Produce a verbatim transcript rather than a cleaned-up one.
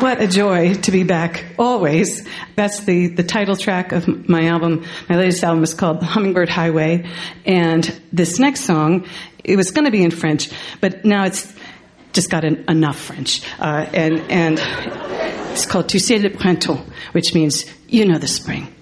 What a joy to be back, always. That's the, the title track of my album. My latest album is called Hummingbird Highway. And this next song, it was going to be in French, but now it's just got an, enough French. Uh, and, and it's called Tu sais le printemps, which means, you know the spring.